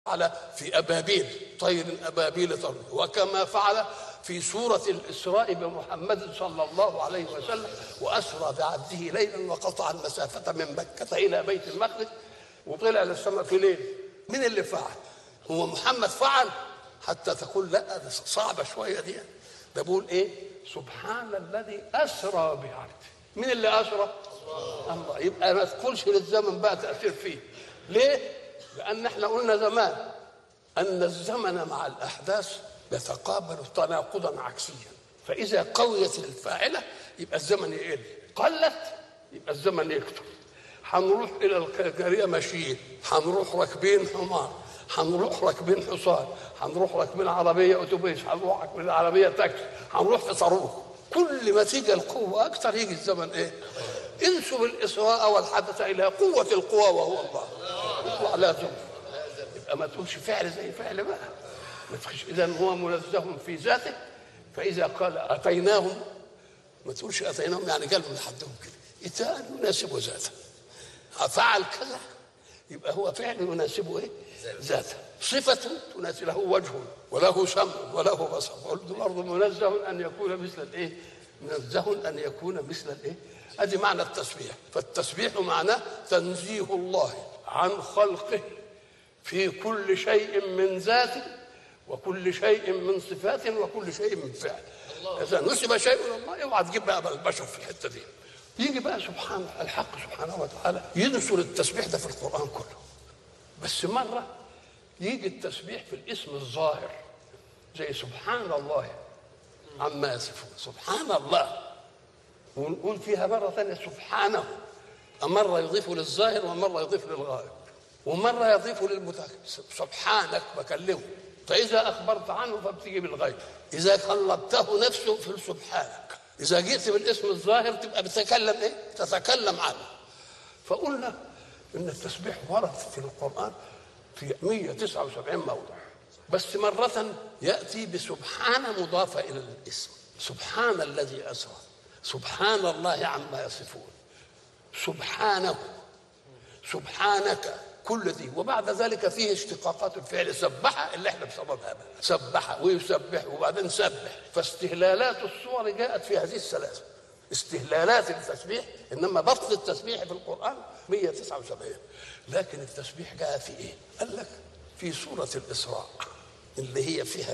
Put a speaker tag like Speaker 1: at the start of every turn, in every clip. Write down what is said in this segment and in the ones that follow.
Speaker 1: فعل في أبابيل طير أبابيل ترمي، وكما فعل في سورة الإسراء بمحمد صلى الله عليه وسلم وأسرى بعبده ليلا وقطع المسافة من مكة إلى بيت المقدس وطلع للسماء في ليل. من اللي فعل؟ هو محمد فعل حتى تقول لا ده صعبة شوية دي. ده بقول إيه؟ سبحان الذي أسرى بعبده. من اللي أسرى؟ الله. يبقى ما تقولش للزمن بقى تأثير فيه. ليه؟ لأن احنا قلنا زمان أن الزمن مع الأحداث يتقابل تناقضا عكسيا، فإذا قويت الفاعلة يبقى الزمن يقل، قلت يبقى الزمن يكتر. هنروح إلى الجارية ماشيين، هنروح راكبين حمار، هنروح راكبين حصان، هنروح راكبين عربية أتوبيس، هنروح راكبين عربية تاكسي، هنروح في صاروخ. كل ما تيجي القوة أكثر يجي الزمن إيه؟ انسب الإسراء والحدث إلى قوة القوى وهو الله. يطلع لازم. يبقى ما تقولش فعل زي فعل بقى. ما تخش. إذا هو منزه في ذاته، فإذا قال أتيناهم ما تقولش أتيناهم يعني قالوا لحدهم كده. إتاء يناسب ذاته. فعل كذا يبقى هو فعل يناسبه إيه؟ ذاته. صفة تناسب له وجه وله سمع وله بصر. قلت برضه منزه أن يكون مثل الإيه؟ منزه أن يكون مثل الإيه؟ هذه معنى التسبيح. فالتسبيح معناه تنزيه الله عن خلقه في كل شيء من ذاته وكل شيء من صفات وكل شيء من فعل. إذا نسب شيء إلى الله اوعى تجيب بقى البشر في الحتة دي. يجي بقى سبحان الحق سبحانه وتعالى ينشر التسبيح ده في القرآن كله. بس مرة يجي التسبيح في الاسم الظاهر زي سبحان الله عما يصفون، سبحان الله، ونقول فيها مرة ثانية سبحانه، مرة يضيف للظاهر ومرة يضيف للغائب ومرة يضيف للمتكلم. سبحانك بكلمه، فإذا أخبرت عنه فبتيجي بالغيب، إذا قلبته نفسه في سبحانك، إذا جئت بالاسم الظاهر تبقى بتتكلم إيه؟ تتكلم عنه. فقلنا إن التسبيح ورد في القرآن في 179 موضع، بس مرة يأتي بسبحان مضافة إلى الاسم، سبحان الذي أسرى، سبحان الله عما يصفون، سبحانه، سبحانك، كل دي. وبعد ذلك فيه اشتقاقات الفعل. سبح اللي احنا بسببها بقى. سبح ويسبح وبعدين سبح. فاستهلالات الصور جاءت في هذه الثلاثة. استهلالات التسبيح، انما بطل التسبيح في القرآن 179. لكن التسبيح جاء في ايه؟ قال لك في سورة الإسراء اللي هي فيها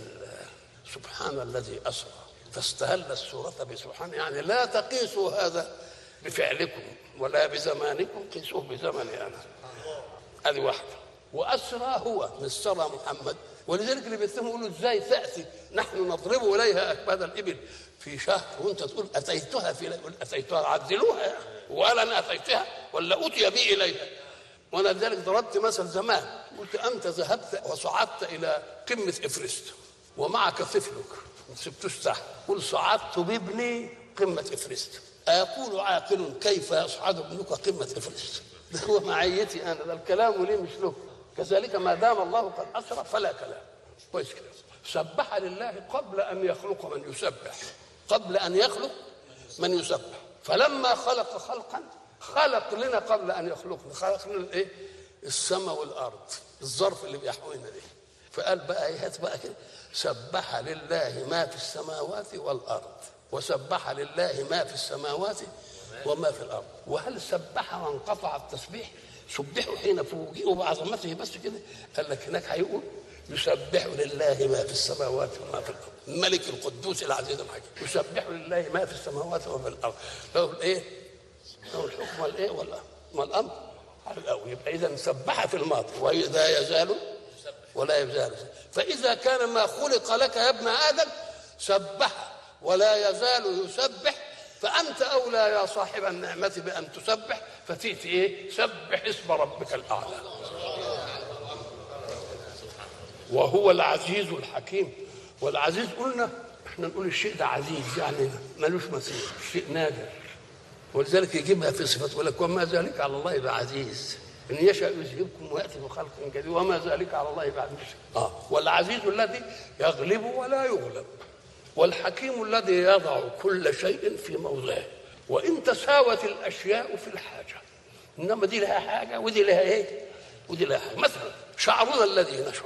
Speaker 1: سبحان الذي أسرى، فاستهل السورة بسبحان، يعني لا تقيسوا هذا بفعلكم ولا بزمانكم، قيسوه بزمني أنا. هذه واحدة. وأسرى هو من سرى محمد، ولذلك اللي بيتهموا يقولوا ازاي تأتي نحن نضرب إليها أكباد الإبل في شهر وأنت تقول أتيتها في ليلة. أتيتها عدلوها، وقال أنا أتيتها ولا أتي بي إليها. وأنا لذلك ضربت مثل زمان قلت أنت ذهبت وصعدت إلى قمة إفرست ومعك طفلك ما سبتوش تحت، قل صعدت بابني قمة إفرست. أقول عاقل كيف يصعد ابنك قمة إفرست؟ ده هو معيتي أنا، ده الكلام ليه مش له. كذلك ما دام الله قد أسرى فلا كلام. كويس كده. سبح لله قبل أن يخلق من يسبح، قبل أن يخلق من يسبح. فلما خلق خلقا خلق لنا قبل أن يخلقنا، خلق لنا الإيه؟ السماء والأرض، الظرف اللي بيحوينا ده. فقال بقى هات بقى كده سبح لله ما في السماوات والأرض، وسبح لله ما في السماوات وما في الأرض. وهل سبح وانقطع التسبيح؟ سبحوا حين فوجئوا بعظمته بس كده. قال لك هناك هيقول يسبح لله ما في السماوات وما في الأرض، الملك القدوس العزيز الحكيم. يسبح لله ما في السماوات وما في الأرض، له الإيه؟ له الحكم والإيه والأمر على الأول. يبقى إذا سبح في الماضي وإذا يزال ولا يزال. فإذا كان ما خلق لك يا ابن آدم سبح ولا يزال يسبح، فأنت أولى يا صاحب النعمة بأن تسبح. فتأتي إيه؟ سبح اسم ربك الأعلى. وهو العزيز الحكيم. والعزيز قلنا احنا نقول الشيء ده عزيز يعني ملوش مثيل، شيء نادر، ولذلك يجيبها في صفات يقول لك وما ذلك على الله بعزيز، إن يشاء يذهبكم ويأتي بخلق جديد وما ذلك على الله بعزيز. والعزيز الذي يغلب ولا يغلب، والحكيم الذي يضع كل شيء في موضعه. وإن تساوت الأشياء في الحاجة، إنما دي لها حاجة ودي لها إيه؟ ودي لها حاجة. مثلا شعرنا الذي نشعر